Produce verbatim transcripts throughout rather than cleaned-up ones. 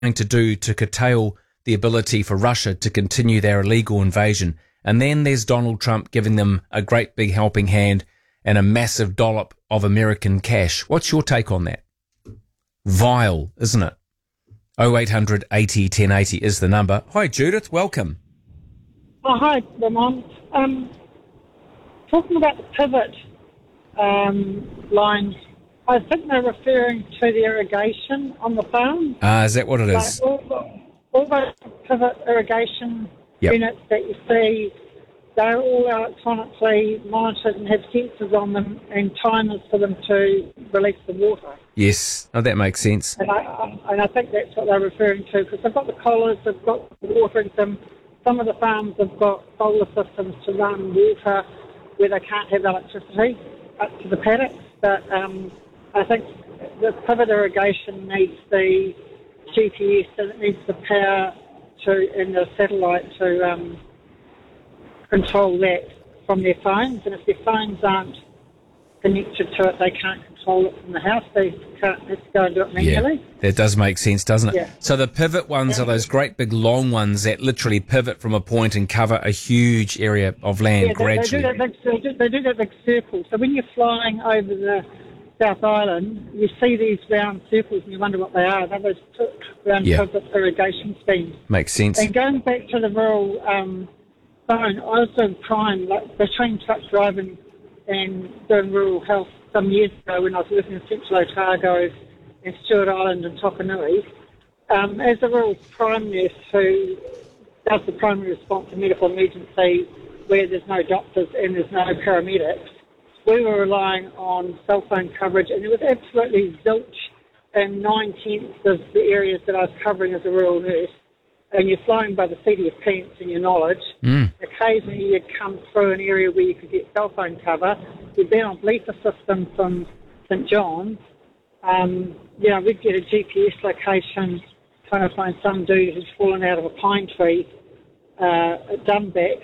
going to do to curtail the ability for Russia to continue their illegal invasion. And then there's Donald Trump giving them a great big helping hand and a massive dollop of American cash. What's your take on that? Vile, isn't it? oh eight hundred eighty ten eighty is the number. Hi, Judith. Welcome. Oh, hi, Ramon. Um, talking about the pivot um, lines, I think they're referring to the irrigation on the farm. Ah, uh, is that what it is? Like all, all those pivot irrigation yep. units that you see, they're all electronically monitored and have sensors on them and timers for them to release the water. Yes, oh, that makes sense. And I, I, and I think that's what they're referring to, because they've got the collars, they've got the watering them. Some of the farms have got solar systems to run water where they can't have electricity up to the paddocks. But um, I think the pivot irrigation needs the G P S and it needs the power to and the satellite to um, control that from their phones. And if their phones aren't connected to it, they can't control it from the house. They can't have to go and do it manually. Yeah, that does make sense, doesn't it? Yeah. So the pivot ones yeah. are those great big long ones that literally pivot from a point and cover a huge area of land yeah, gradually. They, they, do that big, they, do, they do that big circle. So when you're flying over the South Island, you see these round circles and you wonder what they are. They're those round yeah. pivot irrigation schemes. Makes sense. And going back to the rural um, phone, I was doing Prime, like between truck driving and doing rural health some years ago when I was working in Central Otago and Stewart Island and Tokanui. Um, as a rural Prime nurse who does the primary response to medical emergency where there's no doctors and there's no paramedics, we were relying on cell phone coverage, and it was absolutely zilch in nine-tenths of the areas that I was covering as a rural nurse. And you're flying by the seat of your pants and your knowledge. Mm. Occasionally you'd come through an area where you could get cell phone cover. You'd be on bleeper system from St John's. Um, you know, we'd get a G P S location trying to find some dude who's fallen out of a pine tree uh, at Dunback.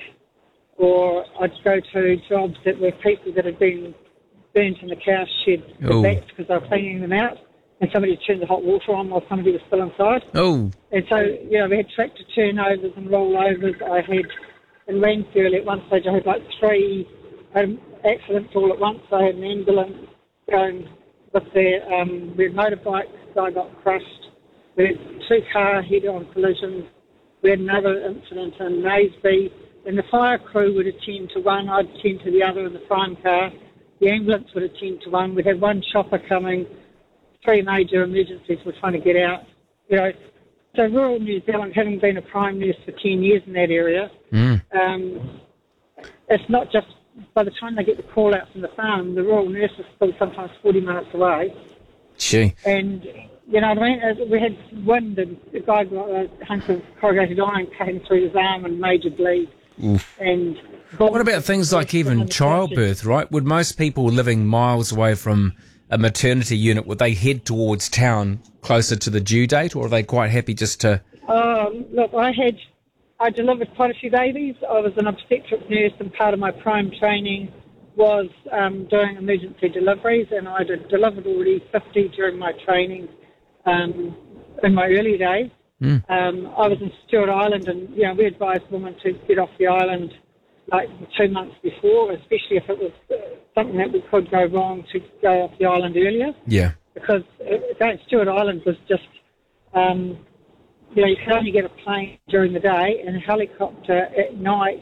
Or I'd go to jobs that were people that had been burnt in the cow shed because they were cleaning them out. And somebody had turned the hot water on while somebody was still inside. Oh. And so, you know, we had tractor turnovers and rollovers. I had, in Ranfurly at one stage, I had like three um, accidents all at once. I had an ambulance going with their, um, we had motorbike guy got crushed. We had two car head-on collisions. We had another incident in Naseby. And the fire crew would attend to one, I'd attend to the other in the prime car. The ambulance would attend to one. We'd have one chopper coming. Three major emergencies we're trying to get out. You know, so rural New Zealand, having been a prime nurse for ten years in that area, mm. um, it's not just by the time they get the call out from the farm, the rural nurse is still sometimes forty minutes away. Gee. And, you know what I mean? We had wind and a guy got a hunk of corrugated iron cutting through his arm and major bleed. Oof. And what about things like even childbirth, right? Would most people living miles away from a maternity unit, would they head towards town closer to the due date, or are they quite happy just to... Um, look, I had, I delivered quite a few babies. I was an obstetric nurse, and part of my prime training was um, doing emergency deliveries, and I had delivered already fifty during my training um, in my early days. Mm. Um, I was in Stewart Island, and you know, we advised women to get off the island like two months before, especially if it was uh, something that we could go wrong, to go off the island earlier. Yeah. Because uh, Stewart Island was just, um, you know, you could only get a plane during the day and a helicopter at night,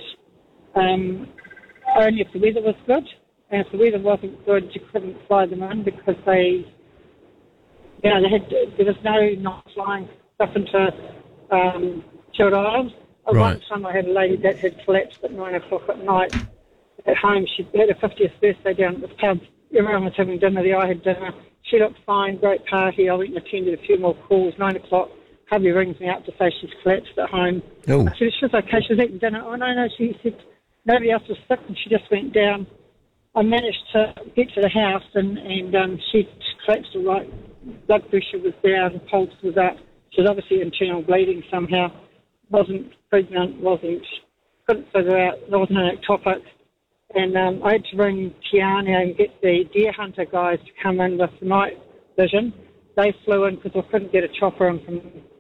um, only if the weather was good. And if the weather wasn't good, you couldn't fly them in because they, you know, they had, there was no not flying stuff into um, Stewart Island. Right. One time I had a lady that had collapsed at nine o'clock at night at home. She had her fiftieth birthday down at the pub. Everyone was having dinner there. I had dinner. She looked fine, great party. I went and attended a few more calls. Nine o'clock, hubby rings me up to say she's collapsed at home. Oh. I said, she was okay. She was eating dinner. Oh, no, no. She said nobody else was sick and she just went down. I managed to get to the house and, and um, she collapsed all right. Blood pressure was down, pulse was up. She was obviously internal bleeding somehow. Wasn't pregnant, wasn't, couldn't figure out, there wasn't an ectopic. And um, I had to ring Tiana and get the deer hunter guys to come in with the night vision. They flew in because I couldn't get a chopper in from